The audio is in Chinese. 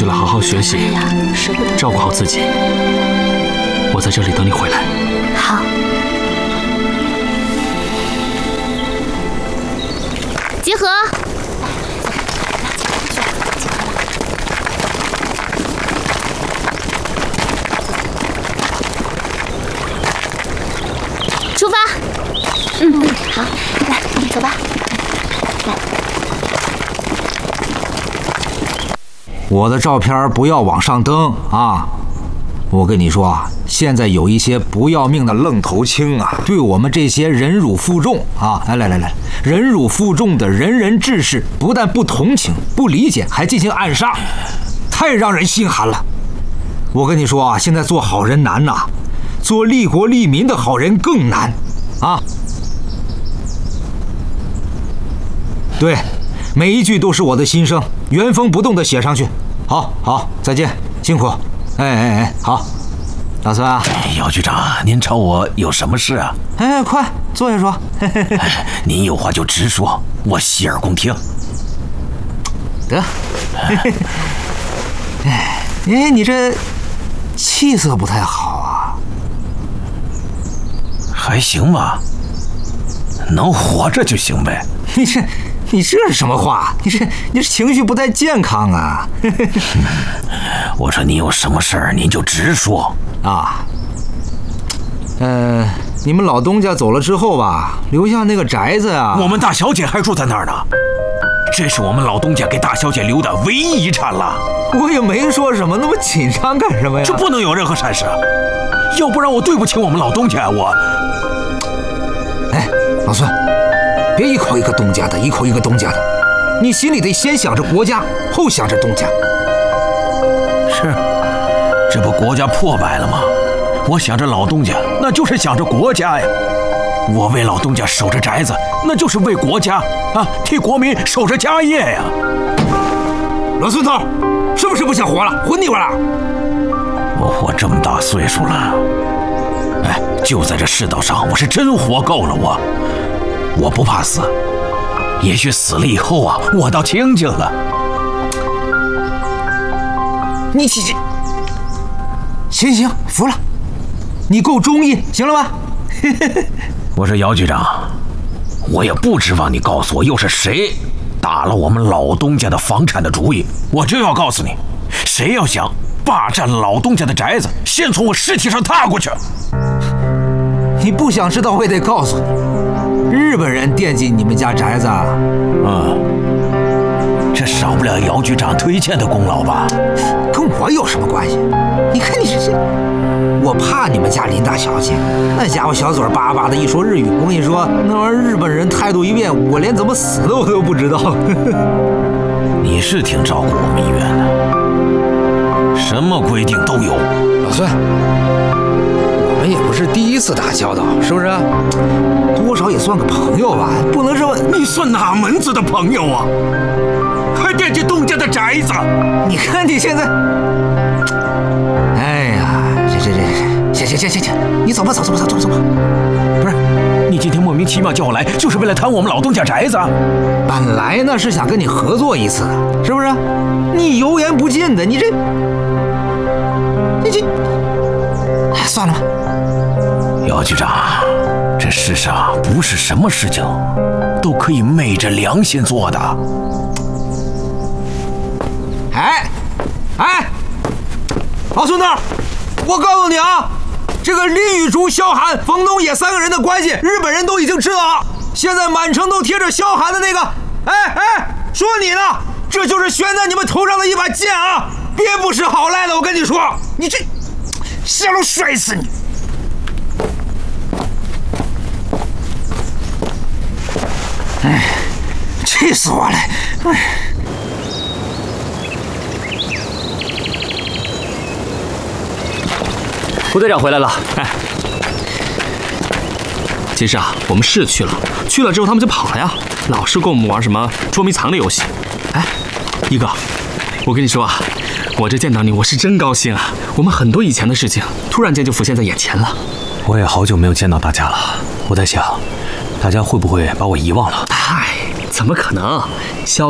就来好好学习， 舍不得照顾好自己。我在这里等你回来。 好。集合。出发。好，来，走吧。来。 我的照片不要往上登啊！我跟你说啊，现在有一些不要命的愣头青啊，对我们这些忍辱负重啊，来，忍辱负重的仁人志士，不但不同情、不理解，还进行暗杀，太让人心寒了。我跟你说啊，现在做好人难呐，做利国利民的好人更难啊！对，每一句都是我的心声，原封不动地写上去。好，再见，辛苦。哎，好，老孙啊， 姚局长，您找我有什么事啊？ 哎，快坐下说。 您有话就直说，我洗耳恭听。 得，哎，你这气色不太好啊。 还行吧，能活着就行呗。 你这是什么话？你这情绪不太健康啊！ 我说你有什么事儿您就直说啊。你们老东家走了之后吧，留下那个宅子啊， 我们大小姐还住在那儿呢。这是我们老东家给大小姐留的唯一遗产了。 我也没说什么，那么紧张干什么呀？ 这不能有任何闪失，要不然我对不起我们老东家。 哎，老孙。别一口一个东家的，一口一个东家的，你心里得先想着国家，后想着东家。 是，这不国家破败了吗？我想着老东家，那就是想着国家呀。我为老东家守着宅子，那就是为国家啊，替国民守着家业呀。 老孙头，是不是不想活了？混腻歪了？ 我活这么大岁数了，哎，就在这世道上，我是真活够了。我不怕死，也许死了以后啊，我倒清静了。 你行，服了，你够忠义，行了吧？ 我说姚局长，我也不指望你告诉我又是谁打了我们老东家的房产的主意，我就要告诉你，谁要想霸占老东家的宅子，先从我尸体上踏过去。 你不想知道，我也得告诉你，日本人惦记你们家宅子。 这少不了姚局长推荐的功劳吧？ 跟我有什么关系？你看你这，我怕你们家林大小姐，那家伙小嘴巴巴的一说日语，我跟你说，那玩意儿日本人态度一变，我连怎么死的我都不知道。 你是挺照顾我们医院的，什么规定都有。 老孙，我们也不是第一次打交道，是不是？多少也算个朋友吧，不能说你算哪门子的朋友啊？还惦记东家的宅子？ 你看你现在，哎呀，行，你走吧。 不是，你今天莫名其妙叫我来，就是为了谈我们老东家宅子？ 本来呢是想跟你合作一次的，是不是？你油盐不进的，你这，哎，算了吧。 姚局长，这世上不是什么事情都可以昧着良心做的。 哎，老孙子，我告诉你啊，这个林雨竹、萧寒、冯东野三个人的关系，日本人都已经知道了。现在满城都贴着萧寒的那个，说你呢，这就是悬在你们头上的一把剑啊！别不识好赖的，我跟你说，你这下楼摔死你！哎，气死我了！哎。 胡队长回来了，哎，其实啊，我们是去了之后他们就跑了呀，老是跟我们玩什么捉迷藏的游戏。哎，一哥，我跟你说啊，我这见到你我是真高兴啊，我们很多以前的事情突然间就浮现在眼前了。 我也好久没有见到大家了，我在想，大家会不会把我遗忘了？ 嗨，怎么可能？萧